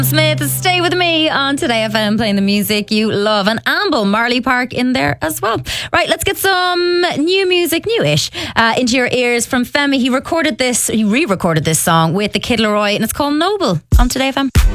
Smith, stay with me on Today FM, playing the music you love, and Amble Marley Park in there as well. Right, let's get some new music, newish, into your ears from Femi. He re-recorded this song with the Kid Laroi, and it's called Noble on Today FM.